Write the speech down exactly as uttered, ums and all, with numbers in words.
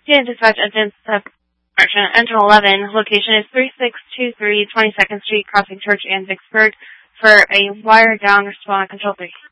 Yeah, dispatch engine section, engine eleven, location is three six two three twenty-second Street, crossing Church and Vicksburg, for a wire down response control three.